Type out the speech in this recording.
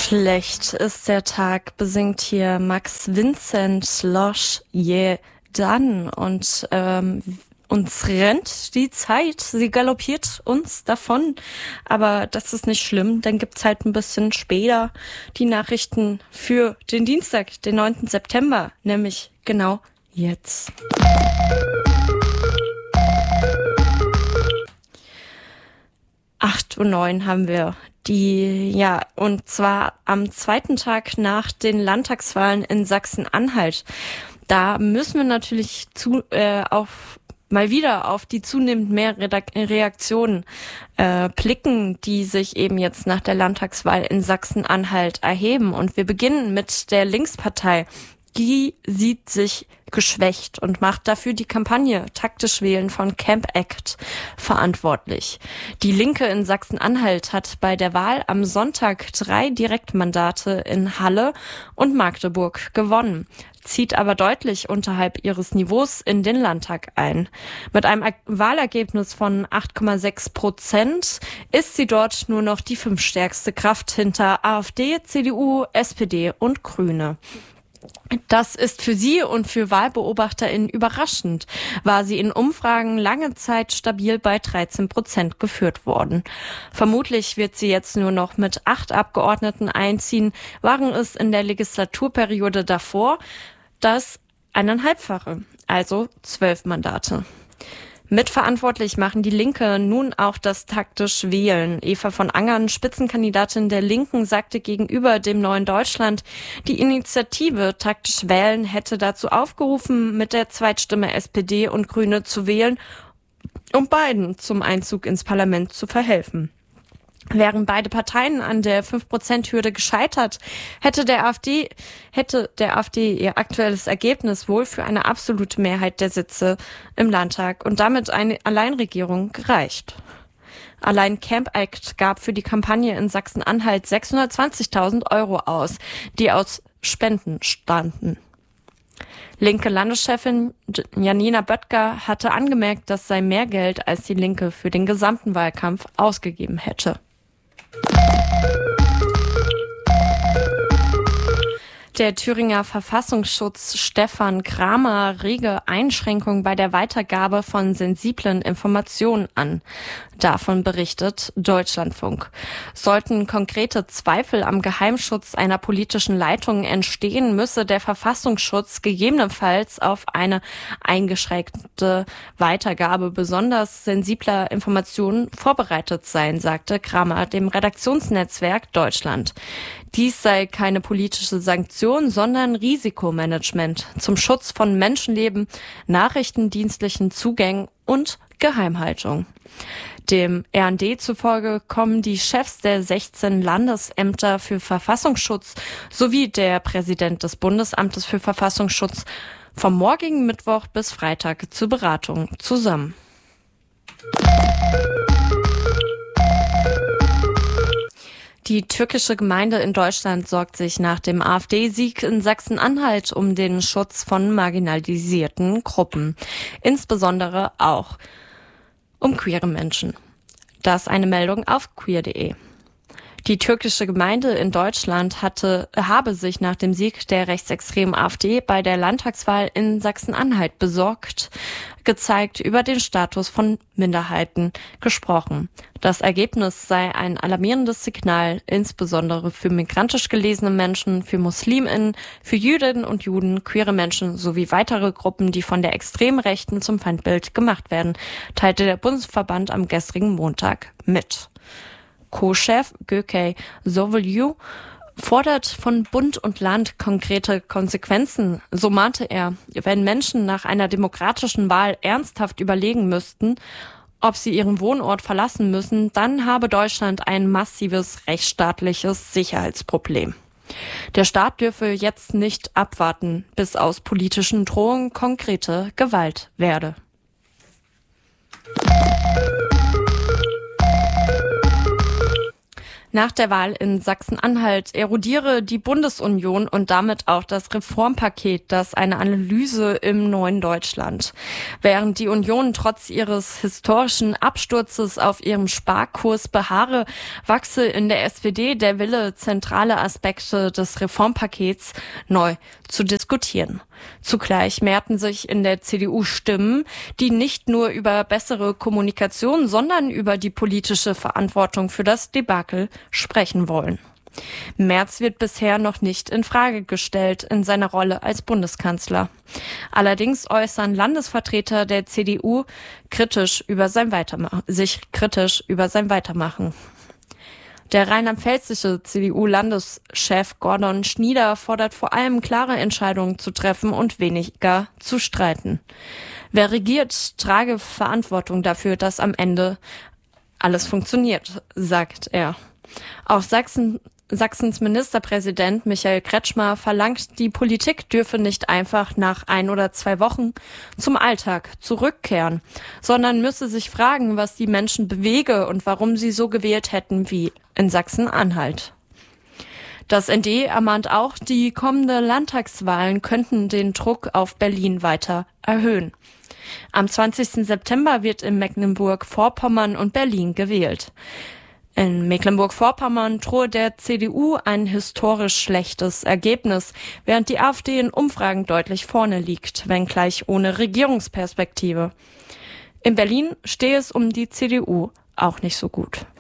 Schlecht ist der Tag, besingt hier Max Vincent Losch je dann und uns rennt die Zeit, sie galoppiert uns davon, aber das ist nicht schlimm, dann gibt's halt ein bisschen später die Nachrichten für den Dienstag, den 9. September, nämlich genau jetzt. 8:09 Uhr haben wir und zwar am zweiten Tag nach den Landtagswahlen in Sachsen-Anhalt. Da müssen wir natürlich mal wieder auf die zunehmend mehr Reaktionen blicken, die sich eben jetzt nach der Landtagswahl in Sachsen-Anhalt erheben. Und wir beginnen mit der Linkspartei. Die sieht sich geschwächt und macht dafür die Kampagne Taktisch Wählen von Camp Act verantwortlich. Die Linke in Sachsen-Anhalt hat bei der Wahl am Sonntag 3 Direktmandate in Halle und Magdeburg gewonnen, zieht aber deutlich unterhalb ihres Niveaus in den Landtag ein. Mit einem Wahlergebnis von 8,6% ist sie dort nur noch die 5. stärkste Kraft hinter AfD, CDU, SPD und Grüne. Das ist für sie und für WahlbeobachterInnen überraschend, war sie in Umfragen lange Zeit stabil bei 13% geführt worden. Vermutlich wird sie jetzt nur noch mit 8 Abgeordneten einziehen, waren es in der Legislaturperiode davor das 1,5-fache, also 12 Mandate. Mitverantwortlich machen die Linke nun auch das Taktisch Wählen. Eva von Angern, Spitzenkandidatin der Linken, sagte gegenüber dem Neuen Deutschland, die Initiative Taktisch Wählen hätte dazu aufgerufen, mit der Zweitstimme SPD und Grüne zu wählen, um beiden zum Einzug ins Parlament zu verhelfen. Wären beide Parteien an der 5%-Hürde gescheitert, hätte der AfD ihr aktuelles Ergebnis wohl für eine absolute Mehrheit der Sitze im Landtag und damit eine Alleinregierung gereicht. Allein Camp Act gab für die Kampagne in Sachsen-Anhalt 620.000 Euro aus, die aus Spenden stammten. Linke Landeschefin Janina Böttger hatte angemerkt, das sei mehr Geld, als die Linke für den gesamten Wahlkampf ausgegeben hätte. Der Thüringer Verfassungsschutz Stefan Kramer rege Einschränkungen bei der Weitergabe von sensiblen Informationen an. Davon berichtet Deutschlandfunk. Sollten konkrete Zweifel am Geheimschutz einer politischen Leitung entstehen, müsse der Verfassungsschutz gegebenenfalls auf eine eingeschränkte Weitergabe besonders sensibler Informationen vorbereitet sein, sagte Kramer dem Redaktionsnetzwerk Deutschland. Dies sei keine politische Sanktion, sondern Risikomanagement zum Schutz von Menschenleben, nachrichtendienstlichen Zugängen und Geheimhaltung. Dem RND zufolge kommen die Chefs der 16 Landesämter für Verfassungsschutz sowie der Präsident des Bundesamtes für Verfassungsschutz vom morgigen Mittwoch bis Freitag zur Beratung zusammen. Die türkische Gemeinde in Deutschland sorgt sich nach dem AfD-Sieg in Sachsen-Anhalt um den Schutz von marginalisierten Gruppen, insbesondere auch um queere Menschen. Das eine Meldung auf queer.de. Die türkische Gemeinde in Deutschland habe sich nach dem Sieg der rechtsextremen AfD bei der Landtagswahl in Sachsen-Anhalt besorgt gezeigt, über den Status von Minderheiten gesprochen. Das Ergebnis sei ein alarmierendes Signal, insbesondere für migrantisch gelesene Menschen, für MuslimInnen, für Jüdinnen und Juden, queere Menschen sowie weitere Gruppen, die von der extremen Rechten zum Feindbild gemacht werden, teilte der Bundesverband am gestrigen Montag mit. Co-Chef Gökay Soylu fordert von Bund und Land konkrete Konsequenzen. So mahnte er, wenn Menschen nach einer demokratischen Wahl ernsthaft überlegen müssten, ob sie ihren Wohnort verlassen müssen, dann habe Deutschland ein massives rechtsstaatliches Sicherheitsproblem. Der Staat dürfe jetzt nicht abwarten, bis aus politischen Drohungen konkrete Gewalt werde. Nach der Wahl in Sachsen-Anhalt erodiere die Bundesunion und damit auch das Reformpaket, das eine Analyse im neuen Deutschland. Während die Union trotz ihres historischen Absturzes auf ihrem Sparkurs beharre, wachse in der SPD der Wille, zentrale Aspekte des Reformpakets neu zu diskutieren. Zugleich mehrten sich in der CDU Stimmen, die nicht nur über bessere Kommunikation, sondern über die politische Verantwortung für das Debakel sprechen wollen. Merz wird bisher noch nicht in Frage gestellt in seiner Rolle als Bundeskanzler. Allerdings äußern Landesvertreter der CDU sich kritisch über sein Weitermachen. Der rheinland-pfälzische CDU-Landeschef Gordon Schnieder fordert vor allem, klare Entscheidungen zu treffen und weniger zu streiten. Wer regiert, trage Verantwortung dafür, dass am Ende alles funktioniert, sagt er. Auch Sachsens Ministerpräsident Michael Kretschmer verlangt, die Politik dürfe nicht einfach nach 1 oder 2 Wochen zum Alltag zurückkehren, sondern müsse sich fragen, was die Menschen bewege und warum sie so gewählt hätten wie in Sachsen-Anhalt. Das ND ermahnt auch, die kommenden Landtagswahlen könnten den Druck auf Berlin weiter erhöhen. Am 20. September wird in Mecklenburg-Vorpommern und Berlin gewählt. In Mecklenburg-Vorpommern drohe der CDU ein historisch schlechtes Ergebnis, während die AfD in Umfragen deutlich vorne liegt, wenngleich ohne Regierungsperspektive. In Berlin stehe es um die CDU auch nicht so gut.